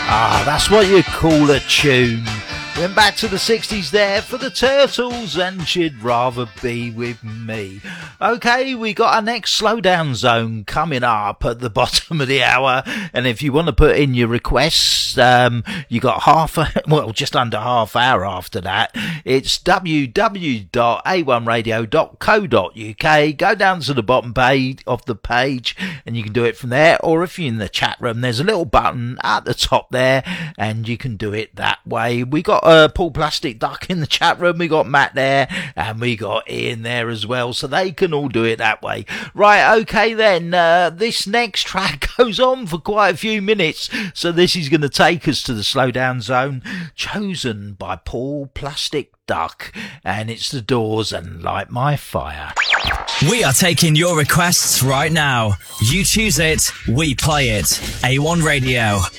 That's what you call a tune. Went back to the 60s there for the Turtles and She'd Rather Be With Me. Okay, we got our next slowdown zone coming up at the bottom of the hour. And if you want to put in your requests, you got just under half hour after that. It's www.a1radio.co.uk. Go down to the bottom page of the page and you can do it from there. Or if you're in the chat room, there's a little button at the top there and you can do it that way. We got Paul Plastic Duck in the chat room, we got Matt there, and we got Ian there as well, so they can all do it that way. Right, okay then, this next track goes on for quite a few minutes, so this is going to take us to the slowdown zone, chosen by Paul Plastic Duck, and it's The Doors and Light My Fire. We are taking your requests right now. You choose it, we play it. A1 Radio.